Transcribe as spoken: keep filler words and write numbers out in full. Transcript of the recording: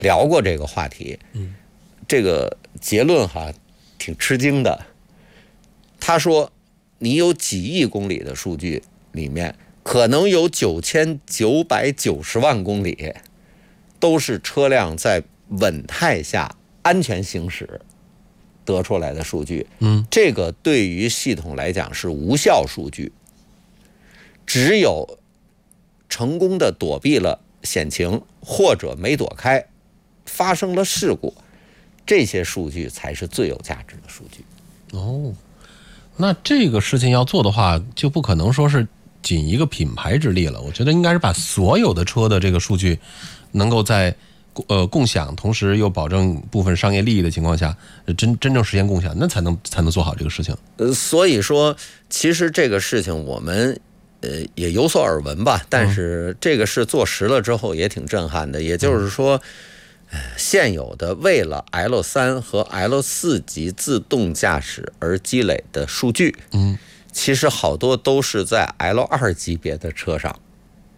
聊过这个话题， 嗯， 这个结论哈挺吃惊的。他说，你有几亿公里的数据里面，可能有九千九百九十万公里都是车辆在稳态下安全行驶得出来的数据。 嗯， 这个对于系统来讲是无效数据，只有成功的躲避了险情或者没躲开，发生了事故，这些数据才是最有价值的数据。 哦，那这个事情要做的话，就不可能说是仅一个品牌之力了。我觉得应该是把所有的车的这个数据能够在呃共享，同时又保证部分商业利益的情况下，真真正实现共享，那才能才能做好这个事情。 呃，所以说，其实这个事情我们呃也有所耳闻吧，但是这个事做实了之后也挺震撼的。也就是说，呃、现有的为了 L 三 和 L 四 级自动驾驶而积累的数据， 嗯， 其实好多都是在 L 二 级别的车上